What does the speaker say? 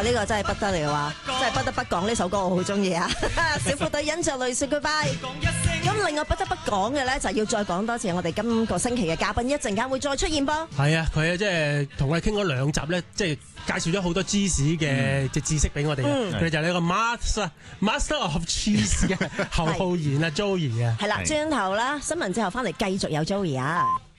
呢個真係不得了啊！真係不得不講呢首歌，我好中意啊！小虎隊忍着淚說 goodbye。咁另外不得不講嘅咧，就係要再講多次我哋今個星期嘅嘉賓，一陣間會再出現噃。 係啊，佢啊即係同我哋傾咗2集咧，即係介紹咗好多芝士嘅知識俾我哋。佢哋就係呢個 Master of Cheese 嘅侯浩然啊 Joey 啊。 係啦，轉頭啦，新聞之後翻嚟繼續有 Joey 啊。